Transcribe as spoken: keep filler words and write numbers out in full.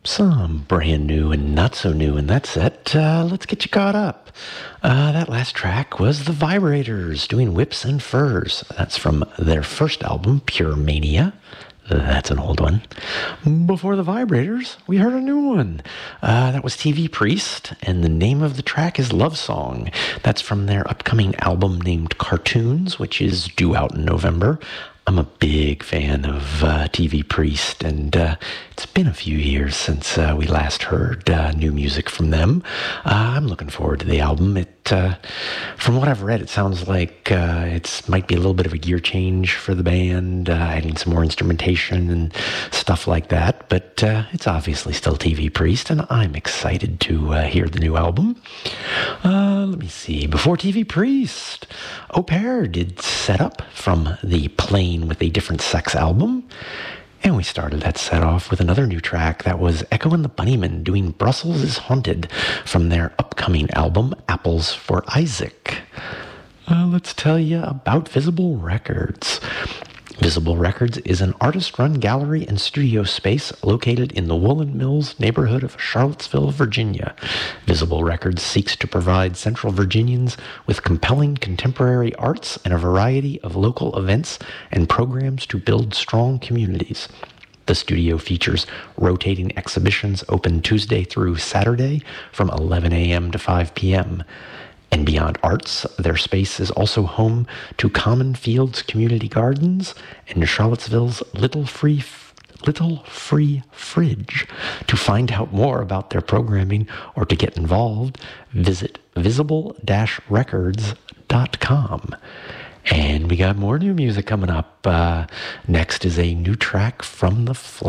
Some brand new and not so new in that set. Uh, let's get you caught up. Uh, that last track was The Vibrators doing Whips and Furs. That's from their first album, Pure Mania. That's an old one. Before The Vibrators, we heard a new one. Uh, that was T V Priest, and the name of the track is Love Song. That's from their upcoming album named Cartoons, which is due out in November. I'm a big fan of uh, T V Priest, and uh, it's been a few years since uh, we last heard uh, new music from them. Uh, I'm looking forward to the album. It, uh, from what I've read, it sounds like uh, it might be a little bit of a gear change for the band, uh, adding some more instrumentation and stuff like that. But uh, it's obviously still T V Priest, and I'm excited to uh, hear the new album. Uh, let me see. Before T V Priest, Au Pair did Set Up from the Plain with a Different Sex album. And we started that set off with another new track. That was Echo and the Bunnymen doing Brussels is Haunted from their upcoming album, Apples for Isaac. Uh, let's tell you about Visible Records. Visible Records is an artist-run gallery and studio space located in the Woolen Mills neighborhood of Charlottesville, Virginia. Visible Records seeks to provide Central Virginians with compelling contemporary arts and a variety of local events and programs to build strong communities. The studio features rotating exhibitions open Tuesday through Saturday from eleven a.m. to five p.m., and beyond arts, their space is also home to Common Fields Community Gardens and Charlottesville's Little Free Little Free Fridge. To find out more about their programming or to get involved, visit visible dash records dot com. And we got more new music coming up. Uh, next is a new track from The Flames.